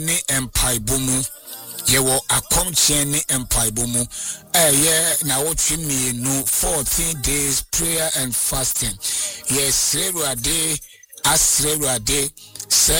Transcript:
ne empaibo mu yewo akomche ne empaibo mu na wotwe mienu 14 days prayer and fasting. Yes, Asreruade